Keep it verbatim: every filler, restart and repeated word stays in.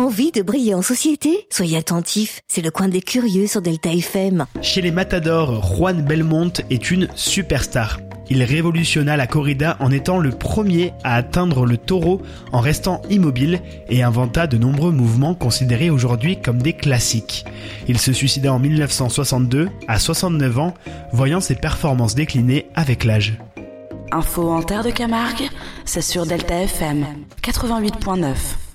Envie de briller en société? Soyez attentifs, c'est le coin des curieux sur Delta F M. Chez les matadors, Juan Belmonte est une superstar. Il révolutionna la corrida en étant le premier à atteindre le taureau en restant immobile et inventa de nombreux mouvements considérés aujourd'hui comme des classiques. Il se suicida en mille neuf cent soixante-deux, à soixante-neuf ans, voyant ses performances décliner avec l'âge. Info en Terre de Camargue, c'est sur Delta F M quatre-vingt-huit point neuf.